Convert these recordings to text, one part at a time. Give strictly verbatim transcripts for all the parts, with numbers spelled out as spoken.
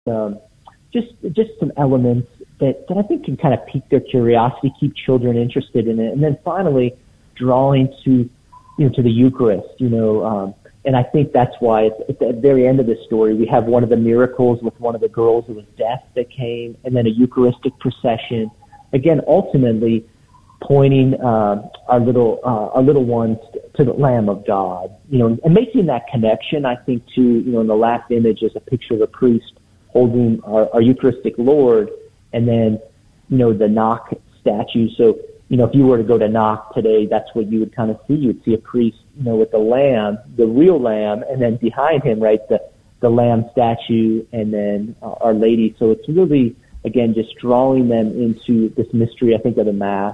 um, just just some elements that, that I think can kind of pique their curiosity, keep children interested in it, and then finally drawing to you know to the Eucharist. You know, um, and I think that's why it's, at the very end of the story we have one of the miracles with one of the girls who was deaf that came, and then a Eucharistic procession. Again, ultimately pointing uh, our little uh, our little ones to the Lamb of God, you know, and making that connection. I think to you know, in the last image is a picture of a priest holding our, our Eucharistic Lord, and then you know the Knock statue. So you know, if you were to go to Knock today, that's what you would kind of see. You'd see a priest, you know, with the lamb, the real lamb, and then behind him, right, the the lamb statue, and then uh, Our Lady. So it's really, again, just drawing them into this mystery, I think, of the Mass.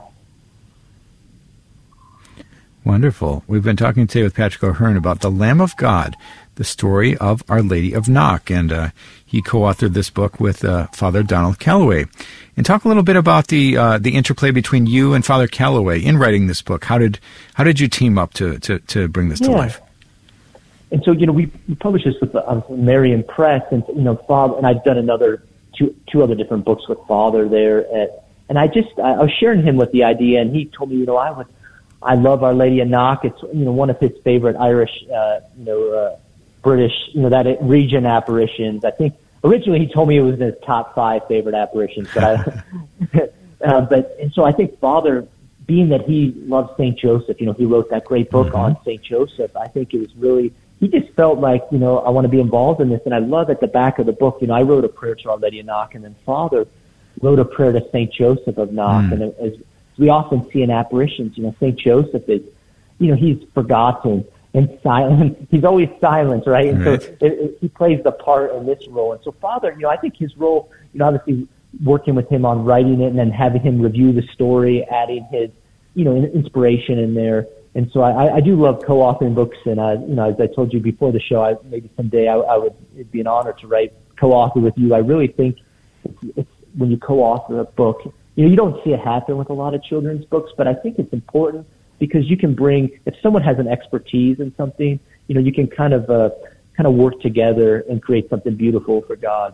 Wonderful. We've been talking today with Patrick O'Hearn about the Lamb of God, the story of Our Lady of Knock, and uh, he co-authored this book with uh, Father Donald Calloway. And talk a little bit about the uh, the interplay between you and Father Calloway in writing this book. How did how did you team up to to, to bring this yeah. to life? And so you know we, we published this with the, um, Marian Press, and you know Father, and I've done another two two other different books with Father there. At, and I just I, I was sharing him with the idea, and he told me, you know, I would. I love Our Lady of Knock. It's you know one of his favorite Irish, uh, you know, uh, British, you know that region apparitions. I think originally he told me it was in his top five favorite apparitions, but I, uh, but and so I think Father, being that he loves Saint Joseph, you know, he wrote that great book mm-hmm. on Saint Joseph. I think it was really he just felt like you know I want to be involved in this, and I love at the back of the book, you know, I wrote a prayer to Our Lady of Knock, and then Father wrote a prayer to Saint Joseph of Knock, mm. and it, as we often see in apparitions, you know, Saint Joseph is, you know, he's forgotten and silent. He's always silent, right? And right. so it, it, he plays the part in this role. And so Father, you know, I think his role, you know, obviously working with him on writing it and then having him review the story, adding his, you know, inspiration in there. And so I, I do love co-authoring books. And, I, you know, as I told you before the show, I, maybe someday I, I would, it'd be an honor to write, co-author with you. I really think it's, it's when you co-author a book, you know, you don't see it happen with a lot of children's books, but I think it's important because you can bring, if someone has an expertise in something, you know, you can kind of, uh, kind of work together and create something beautiful for God.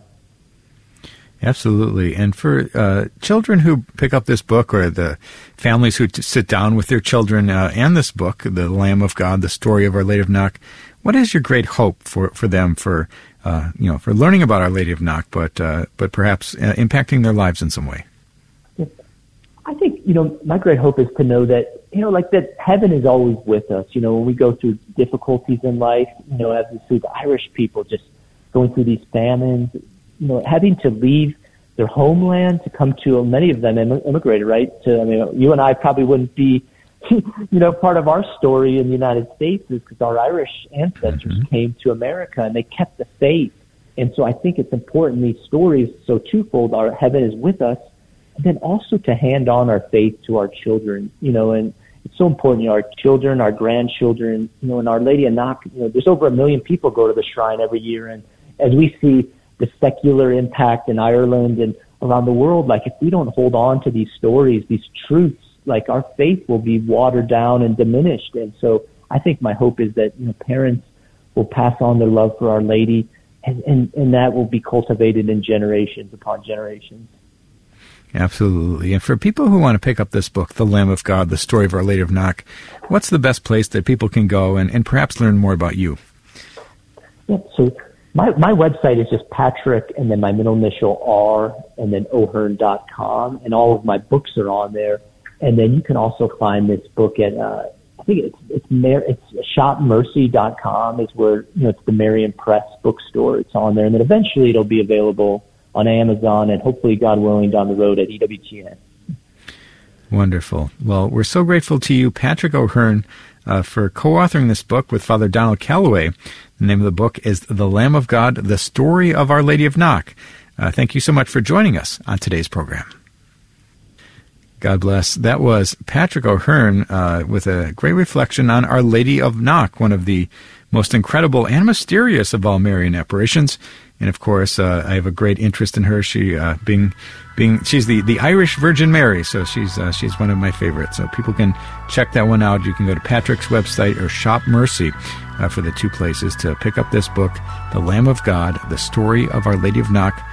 Absolutely. And for uh, children who pick up this book, or the families who t- sit down with their children uh, and this book, The Lamb of God, the story of Our Lady of Knock, what is your great hope for, for them for, uh, you know, for learning about Our Lady of Knock, but, uh, but perhaps uh, impacting their lives in some way? I think, you know, my great hope is to know that, you know, like that heaven is always with us. You know, when we go through difficulties in life, you know, as we see the Irish people just going through these famines, you know, having to leave their homeland to come to, many of them immigrated, right? To, I mean, you and I probably wouldn't be, you know, part of our story in the United States is because our Irish ancestors mm-hmm. came to America and they kept the faith. And so I think it's important, these stories, so twofold, our heaven is with us, and then also to hand on our faith to our children, you know, and it's so important, you know, our children, our grandchildren, you know, and Our Lady of Knock, you know, there's over a million people go to the shrine every year. And as we see the secular impact in Ireland and around the world, like if we don't hold on to these stories, these truths, like our faith will be watered down and diminished. And so I think my hope is that, you know, parents will pass on their love for Our Lady, and, and, and that will be cultivated in generations upon generations. Absolutely. And for people who want to pick up this book, The Lamb of God, the story of Our Lady of Knock, what's the best place that people can go and, and perhaps learn more about you? Yeah, so my, my website is just Patrick and then my middle initial R and then O'Hearn dot com, and all of my books are on there. And then you can also find this book at, uh, I think it's, it's, Mar- it's shop mercy dot com is where, you know, it's the Marian Press bookstore. It's on there. And then eventually it'll be available on Amazon, and hopefully, God willing, down the road at E W T N. Wonderful. Well, we're so grateful to you, Patrick O'Hearn, uh, for co-authoring this book with Father Donald Calloway. The name of the book is The Lamb of God, the story of Our Lady of Knock. Uh, thank you so much for joining us on today's program. God bless. That was Patrick O'Hearn uh, with a great reflection on Our Lady of Knock, one of the most incredible and mysterious of all Marian apparitions. And of course, uh, I have a great interest in her. She uh, being being she's the, the Irish Virgin Mary, so she's uh, she's one of my favorites. So people can check that one out. You can go to Patrick's website or Shop Mercy uh, for the two places to pick up this book, The Lamb of God: The Story of Our Lady of Knock.